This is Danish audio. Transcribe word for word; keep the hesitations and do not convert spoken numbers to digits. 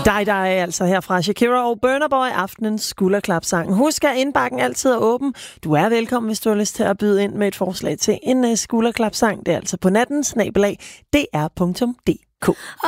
Dig, dig, altså her fra Shakira og Burna Boy, aftenens skulderklapsang. Husk, at indbakken altid er åben. Du er velkommen, hvis du har lyst til at byde ind med et forslag til en skulderklapsang. Det er altså på natten snabel-a d r punktum d k.